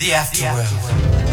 The afterworld.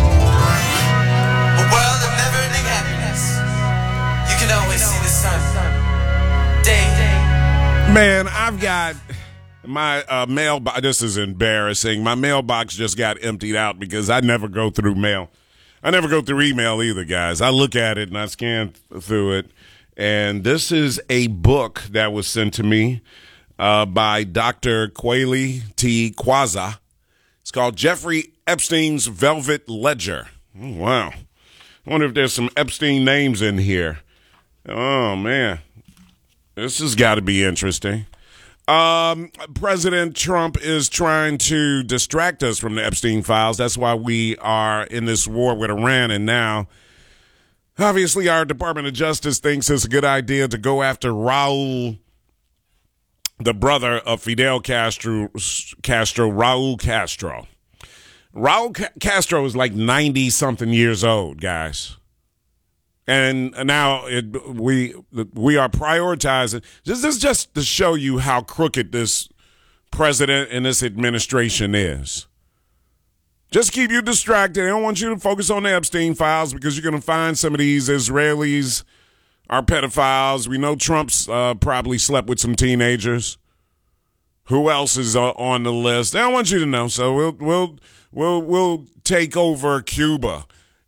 A world of never-ending happiness. You can always see the sun. Day. Man, I've got my mailbox. This is embarrassing. My mailbox just got emptied out because I never go through mail. I never go through email either, guys. I look at it and I scan through it. And this is a book that was sent to me by Dr. Kweli T. Kwaza. It's called Jeffrey Epstein's Velvet Ledger. Oh, wow. I wonder if there's some Epstein names in here. Oh, man. This has got to be interesting. President Trump is trying to distract us from the Epstein files. That's why we are in this war with Iran. And now, obviously, our Department of Justice thinks it's a good idea to go after Raul, the brother of Fidel Castro, Raul Castro. Raul Castro is like 90-something years old, guys. And now we are prioritizing. This is just to show you how crooked this president and this administration is. Just keep you distracted. I don't want you to focus on the Epstein files because you're going to find some of these Israelis are pedophiles. We know Trump's probably slept with some teenagers. Who else is on the list? I don't want you to know. So we'll take over Cuba.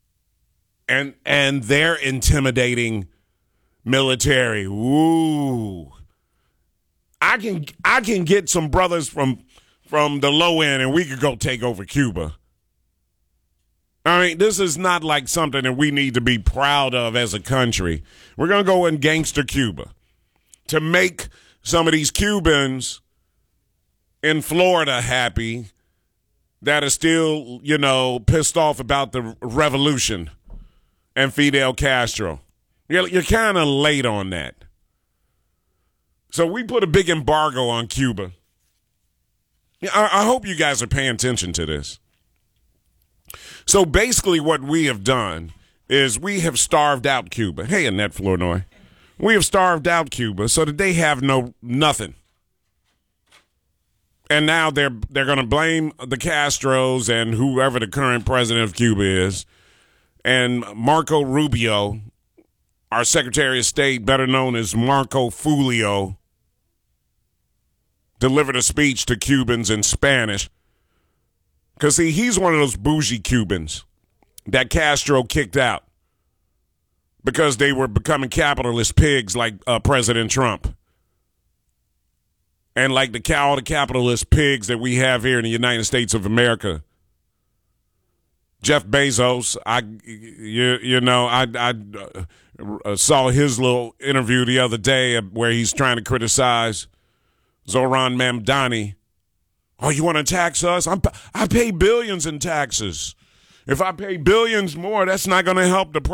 And their intimidating military. Ooh. I can get some brothers from the low end and we could go take over Cuba. I mean, this is not like something that we need to be proud of as a country. We're going to go in gangster Cuba to make some of these Cubans in Florida happy that are still, pissed off about the revolution and Fidel Castro. You're kind of late on that. So we put a big embargo on Cuba. I hope you guys are paying attention to this. So basically what we have done is we have starved out Cuba. Hey, Annette Flournoy. We have starved out Cuba so that they have nothing. And now they're going to blame the Castros and whoever the current president of Cuba is. And Marco Rubio, our Secretary of State, better known as Marco Fulio, delivered a speech to Cubans in Spanish. Because, see, he's one of those bougie Cubans that Castro kicked out because they were becoming capitalist pigs like President Trump. And like all the capitalist pigs that we have here in the United States of America. Jeff Bezos, I saw his little interview the other day where he's trying to criticize Zoran Mamdani. Oh, you want to tax us? I pay billions in taxes. If I pay billions more, that's not going to help the